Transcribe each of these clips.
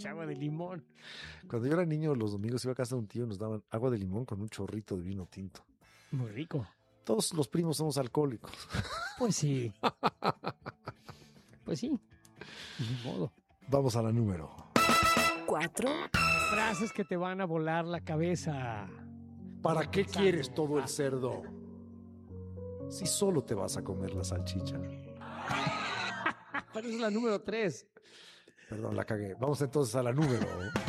agua de limón. Cuando yo era niño, los domingos iba a casa de un tío y nos daban agua de limón con un chorrito de vino tinto. Muy rico. Todos los primos somos alcohólicos. Pues sí. Pues sí. Ni modo. Vamos a la número 4. Frases que te van a volar la cabeza. ¿Para qué quieres todo el cerdo? Si solo te vas a comer la salchicha. Pero esa es la número 3. Perdón, la cagué. Vamos entonces a la número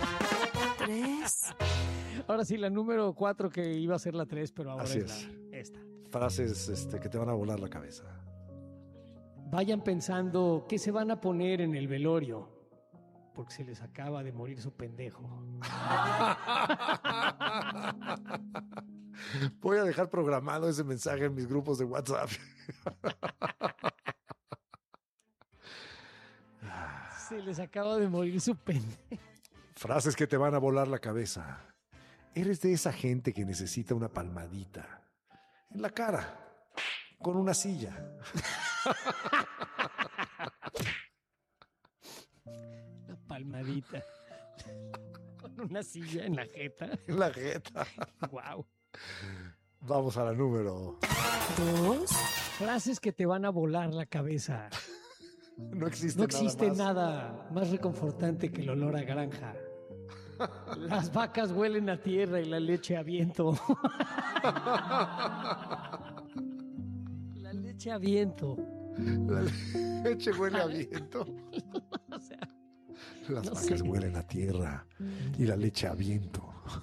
3. Ahora sí, la número 4 que iba a ser la 3, pero ahora Así es esta. Frases que te van a volar la cabeza. Vayan pensando qué se van a poner en el velorio, porque se les acaba de morir su pendejo. Voy a dejar programado ese mensaje en mis grupos de WhatsApp. Se les acaba de morir su pendejo. Frases que te van a volar la cabeza. Eres de esa gente que necesita una palmadita en la cara, con una silla. Una palmadita. Con una silla en la jeta. En la jeta. Wow. Vamos a la número 2. Frases que te van a volar la cabeza. No existe, No existe más. nada más reconfortante que el olor a granja. Las vacas huelen a tierra y la leche a viento. La leche a viento. La leche huele a viento. O sea, Las no vacas sé. huelen a tierra y la leche a viento.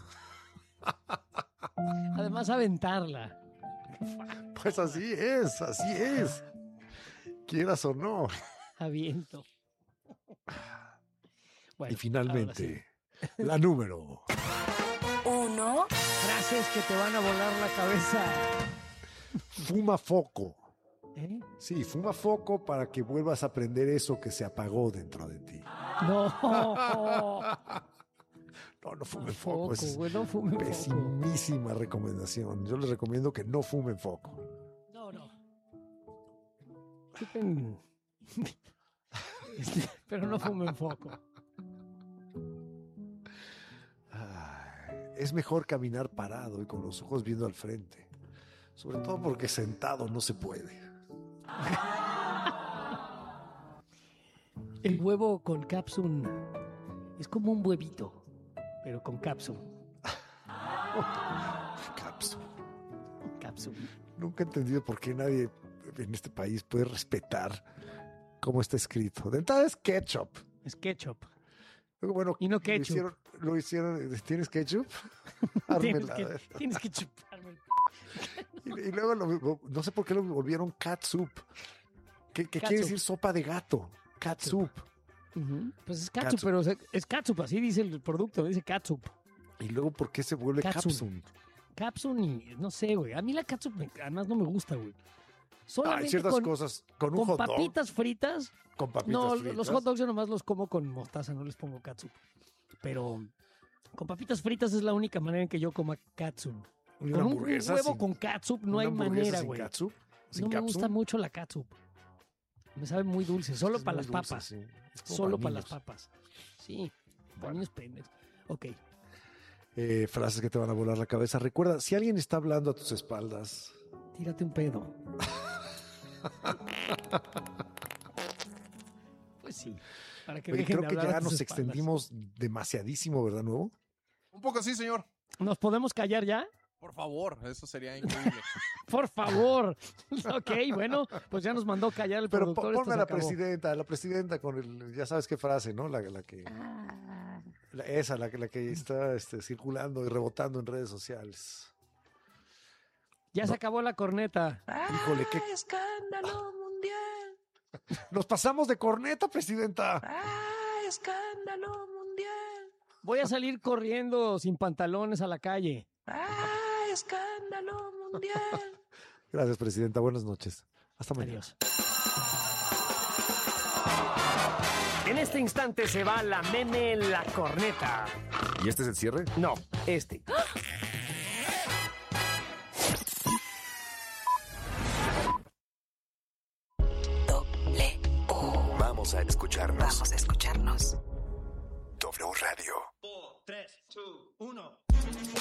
además aventarla. Pues así es, así es. Quieras o no. A viento. Bueno, Y finalmente, ahora la número 1. sí. Frases que te van a volar la cabeza. fuma foco. ¿Eh? Sí, fuma foco para que vuelvas a aprender eso que se apagó dentro de ti. No. No fumen foco. Es güey, no fumen foco. pesimísima recomendación. Yo les recomiendo que no fumen foco. No. Chupen. Pero no fumen foco. Es mejor caminar parado y con los ojos viendo al frente. Sobre todo porque sentado no se puede. El huevo con capsun es como un huevito, pero con capsun. Capsun. Nunca he entendido por qué nadie en este país puede respetar cómo está escrito. De entrada es ketchup. Es ketchup. Luego, bueno, Y no ketchup. Lo hicieron, ¿tienes ketchup? Tienes que chuparme. Y luego no sé por qué lo volvieron catsup. ¿Qué quiere Catsup. decir sopa de gato? Catsup. Pues es catsup, Catsup. pero es catsup, así dice el producto, dice catsup. Y luego, ¿por qué se vuelve Catsup. capsun? Capsun y no sé, güey. A mí la catsup además no me gusta, güey. Solamente Hay ciertas con, cosas con un con hot dog. papitas fritas. Con papitas No, fritas. los hot dogs yo nomás los como con mostaza, no les pongo catsup. Pero con papitas fritas es la única manera en que yo coma catsup. Y Con una un hamburguesa huevo sin- con catsup no una hay hamburguesa manera, sin güey. catsup, sin No me capsun. gusta mucho la catsup. Me sabe muy dulce, solo Es para muy las dulce, papas. sí. Es como Solo para las niños. papas. Sí, para niños pendejos. Ok. Frases que te van a volar la cabeza. Recuerda, si alguien está hablando a tus espaldas, Tírate un pedo. Pues sí. Para que oye, dejen creo de que hablar ya a tus nos espaldas. extendimos demasiadísimo, ¿verdad, Nuevo? Un poco sí, señor. ¿Nos podemos callar ya? Por favor, eso sería increíble. Por favor. Ok, bueno, pues ya nos mandó callar el Pero productor. esto ponme a se la acabó. presidenta con el, ya sabes qué frase, ¿no? La que, la que está circulando y rebotando en redes sociales. Ya se acabó la corneta. Híjole, qué Escándalo mundial. nos pasamos de corneta, presidenta. Escándalo mundial. Voy a salir corriendo sin pantalones a la calle. Escándalo mundial. Gracias, presidenta. Buenas noches. Hasta mañana. Adiós. En este instante se va la meme la corneta. ¿Y este es el cierre? No, este. W. Vamos a escucharnos. Vamos a escucharnos. W. W Radio. 4, 3, 2, 1.